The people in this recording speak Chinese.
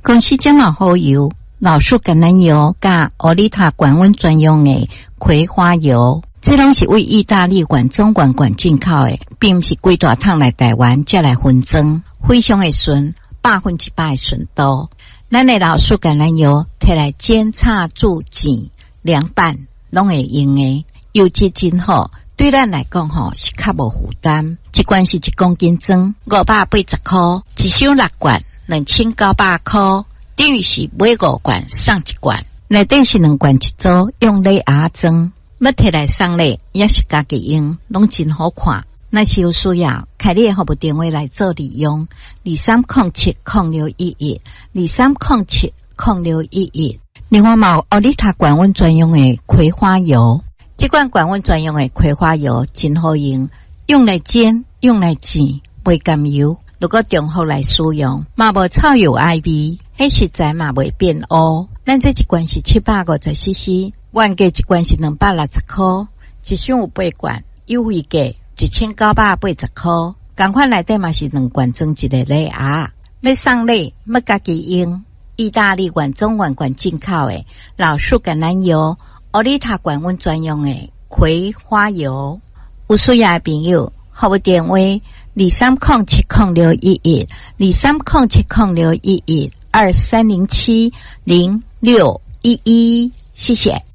公司这么好油，老树橄榄油加欧丽塔管温专用的葵花油，这拢是为意大利管中管进口的，并不是几大桶来台湾才来分装，非常的顺，100%的顺度。咱的老树橄榄油摕来煎炒煮煎凉拌拢会用的，油质真好，对咱来讲是较无负担。一罐是1公斤装580块，一箱6罐2900块，等于是买5罐送1罐，内底是2罐一组，用礼盒装，要摕来送礼也是家己用，拢真好看。若是有需要，开你的服务电话来做利用，23070611 23070611。另外嘛有欧丽塔管温专用的葵花油，这款管温专用的葵花油真好用，用来煎，用来煎，袂甘油。如果中后来使用，嘛无臭油爱味，迄实在嘛袂变乌。咱这一罐是750cc， 原价一罐是260块，一箱有8罐，优惠价1980块。同款内底嘛是2罐装一个礼盒，要送礼，要家己用。意大利管中管进口的老树橄榄油，欧丽塔管温专用的葵花油。有需要的朋友，服务电话23070611 23070611 23070611，谢谢。